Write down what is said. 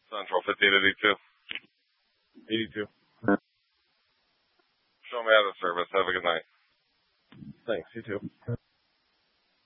Central 1582. 82. Show me out of service. Have a good night. Thanks, you too.